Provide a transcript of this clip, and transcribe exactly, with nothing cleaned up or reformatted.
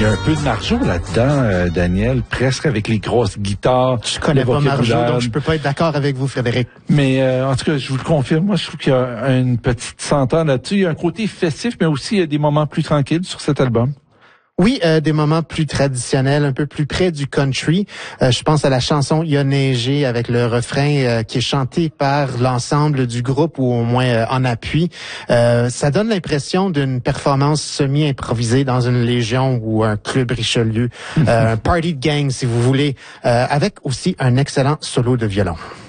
Il y a un peu de Marjo là-dedans, euh, Daniel, presque avec les grosses guitares. Je connais pas Marjo, donc je peux pas être d'accord avec vous, Frédéric. Mais euh, en tout cas, je vous le confirme, moi je trouve qu'il y a une petite senteur là-dessus. Il y a un côté festif, mais aussi il y a des moments plus tranquilles sur cet album. Oui, euh, des moments plus traditionnels, un peu plus près du country. Euh, je pense à la chanson « Il y a neigé » avec le refrain euh, qui est chanté par l'ensemble du groupe ou au moins euh, en appui. Euh, ça donne l'impression d'une performance semi-improvisée dans une légion ou un club Richelieu. Euh, un party de gang, si vous voulez, euh, avec aussi un excellent solo de violon.